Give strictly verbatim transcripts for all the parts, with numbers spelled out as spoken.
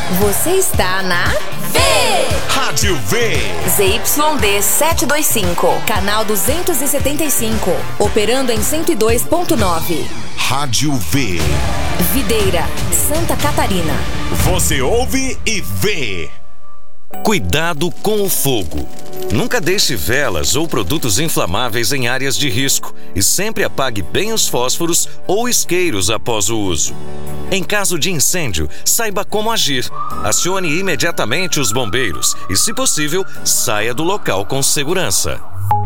Você está na V! Rádio V! Z Y D setecentos e vinte e cinco, canal duzentos e setenta e cinco, operando em cento e dois ponto nove. Rádio V. Videira, Santa Catarina. Você ouve e vê. Cuidado com o fogo. Nunca deixe velas ou produtos inflamáveis em áreas de risco e sempre apague bem os fósforos ou isqueiros após o uso. Em caso de incêndio, saiba como agir. Acione imediatamente os bombeiros e, se possível, saia do local com segurança.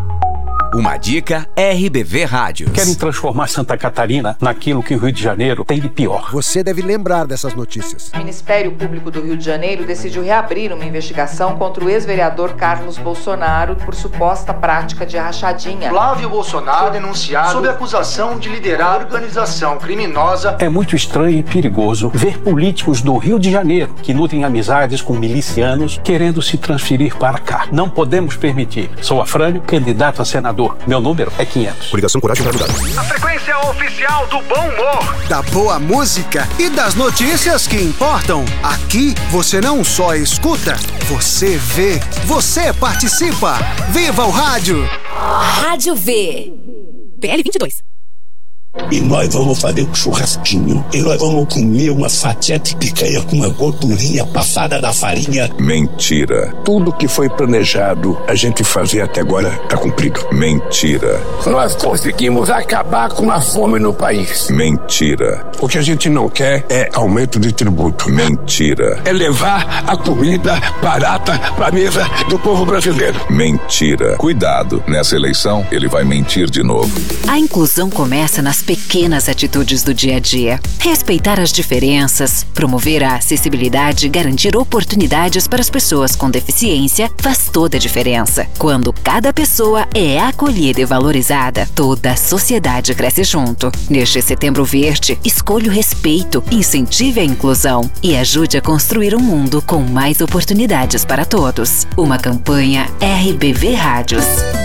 Uma dica R B V Rádios. Querem transformar Santa Catarina naquilo que o Rio de Janeiro tem de pior. Você deve lembrar dessas notícias. O Ministério Público do Rio de Janeiro decidiu reabrir uma investigação contra o ex-vereador Carlos Bolsonaro por suposta prática de rachadinha. Flávio Bolsonaro foi denunciado sob acusação de liderar organização criminosa. É muito estranho e perigoso ver políticos do Rio de Janeiro que nutrem amizades com milicianos querendo se transferir para cá. Não podemos permitir. Sou Afrânio, candidato a senador. Meu número é quinhentos. Coligação Coragem e Gravidade. A frequência oficial do bom humor, da boa música e das notícias que importam. Aqui você não só escuta, você vê, você participa. Viva o rádio! Rádio V. P L vinte e dois. E nós vamos fazer um churrasquinho. E nós vamos comer uma fatia de picanha com uma gordurinha passada da farinha. Mentira. Tudo que foi planejado a gente fazer até agora tá cumprido. Mentira. Nós conseguimos acabar com a fome no país. Mentira. O que a gente não quer é aumento de tributo. Mentira. É levar a comida barata pra mesa do povo brasileiro. Mentira. Cuidado, nessa eleição ele vai mentir de novo. A inclusão começa nas pequenas atitudes do dia a dia. Respeitar as diferenças, promover a acessibilidade e garantir oportunidades para as pessoas com deficiência faz toda a diferença. Quando cada pessoa é acolhida e valorizada, toda a sociedade cresce junto. Neste Setembro Verde, escolha o respeito, incentive a inclusão e ajude a construir um mundo com mais oportunidades para todos. Uma campanha R B V Rádios.